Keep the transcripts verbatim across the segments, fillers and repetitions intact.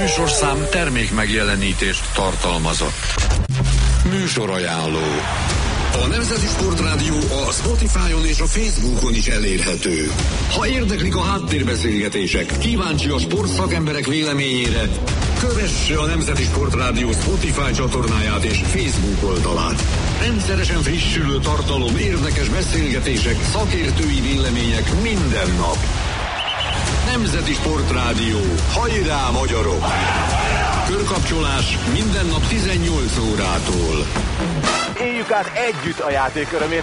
műsorszám termék megjelenítést tartalmazott. Műsorajánló. A Nemzeti Sportrádió a Spotify-on és a Facebookon is elérhető. Ha érdeklik a háttérbeszélgetések, kíváncsi a sportszakemberek véleményére, kövesse a Nemzeti Sportrádió Spotify csatornáját és Facebook oldalát. Rendszeresen frissülő tartalom, érdekes beszélgetések, szakértői vélemények minden nap. Nemzeti Sportrádió. Hajrá, magyarok! Körkapcsolás minden nap tizennyolc órától. Éljük át együtt a játék örömét.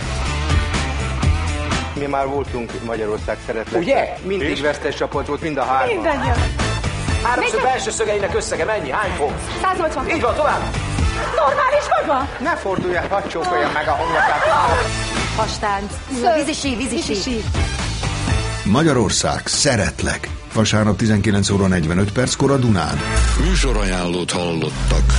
Mi már voltunk Magyarország szeretlek. Ugye? Mindig És? vesztes csapat volt, mind a hárman. Mindannyian. Háromszög belső szögeinek összege mennyi? Hány fok? száznyolcvan. Így van, tovább! Normális maga? Ne fordulj el, hadd csókolja meg a homlokát. Hastánc. Vízisi, vízisi. Magyarország, szeretlek. Vasárnap tizenkilenc óra negyvenöt perckor a Dunán. Műsorajánlót hallottak.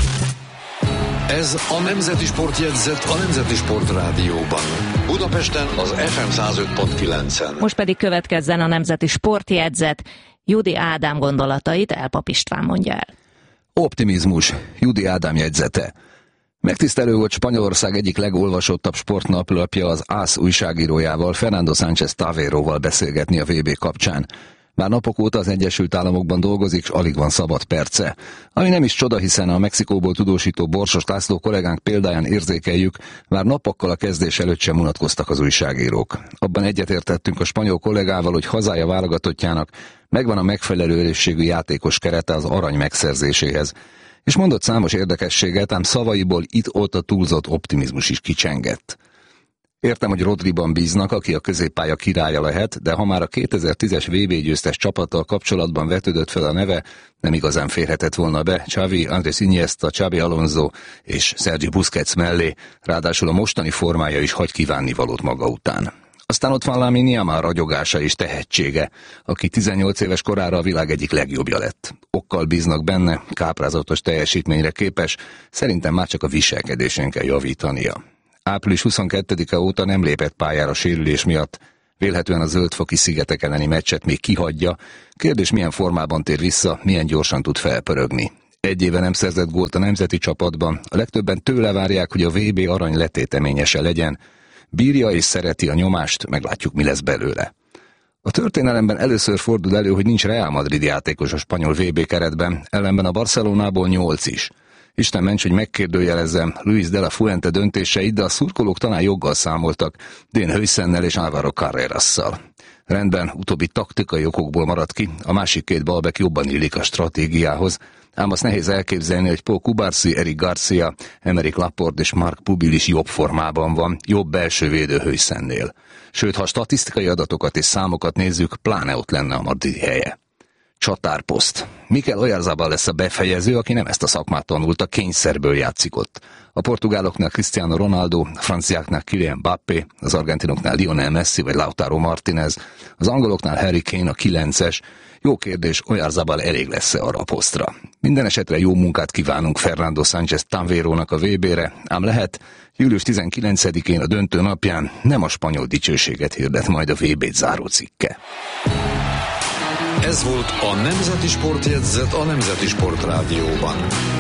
Ez a Nemzeti Sportjegyzet a Nemzeti Sportrádióban. Budapesten az ef em száz öt pont kilencen. Most pedig következzen a Nemzeti Sportjegyzet. Judi Ádám gondolatait Elpap István mondja el. Optimizmus. Judi Ádám jegyzete. Megtisztelő volt Spanyolország egyik legolvasottabb sportnaplapja az AS újságírójával, Fernando Sánchez Taveroval beszélgetni a vé bé kapcsán. Már napok óta az Egyesült Államokban dolgozik, s alig van szabad perce. Ami nem is csoda, hiszen a Mexikóból tudósító Borsos László kollégánk példáján érzékeljük, már napokkal a kezdés előtt sem unatkoztak az újságírók. Abban egyetértettünk a spanyol kollégával, hogy hazája válogatottjának megvan a megfelelő erősségű játékos kerete az arany megszerzéséhez. És mondott számos érdekességet, ám szavaiból itt-ott a túlzott optimizmus is kicsengett. Értem, hogy Rodriban bíznak, aki a középpálya királya lehet, de ha már a kétezer-tízes vé bé győztes csapattal kapcsolatban vetődött fel a neve, nem igazán férhetett volna be Xavi, Andrés Iniesta, Xabi Alonso és Sergio Busquets mellé, ráadásul a mostani formája is hagy kívánnivalót maga után. Aztán ott van Lamine Yamal ragyogása és tehetsége, aki tizennyolc éves korára a világ egyik legjobbja lett. Okkal bíznak benne, káprázatos teljesítményre képes, szerintem már csak a viselkedésén kell javítania. április huszonkettedike óta nem lépett pályára sérülés miatt, vélhetően a zöldfoki szigetek elleni meccset még kihagyja. Kérdés, milyen formában tér vissza, milyen gyorsan tud felpörögni. Egy éve nem szerzett gólt a nemzeti csapatban, a legtöbben tőle várják, hogy a vé bé arany letéteményese legyen. Bírja és szereti a nyomást, meglátjuk, mi lesz belőle. A történelemben először fordul elő, hogy nincs Real Madrid játékos a spanyol vé bé keretben, ellenben a Barcelonából nyolc is. Isten ments, hogy megkérdőjelezzem Luis de la Fuente döntéseit, de a szurkolók talán joggal számoltak Dean Huijsennel és Álvaro Carrerasszal. Rendben, utóbbi taktikai okokból maradt ki, a másik két balbek jobban illik a stratégiához, ám azt nehéz elképzelni, hogy Paul Cubarsí, Eric Garcia, Emerick Laporte és Marc Pubil is jobb formában van, jobb belső védő Huijsennél. Sőt, ha statisztikai adatokat és számokat nézzük, pláne ott lenne a madridi helye. Csatárposzt. Mikel Oyarzabal lesz a befejező, aki nem ezt a szakmát tanulta, kényszerből játszik ott. A portugáloknál Cristiano Ronaldo, a franciáknál Kylian Mbappé, az argentinoknál Lionel Messi vagy Lautaro Martinez, az angoloknál Harry Kane a kilences. Jó kérdés, Oyarzabal elég lesz-e arra a posztra. Minden esetre jó munkát kívánunk Fernando Sánchez Taverónak a vé bére, ám lehet, július tizenkilencedikén a döntő napján nem a spanyol dicsőséget hirdet majd a vé bét záró cikke. Ez volt a Nemzeti Sportjegyzet a Nemzeti Sportrádióban.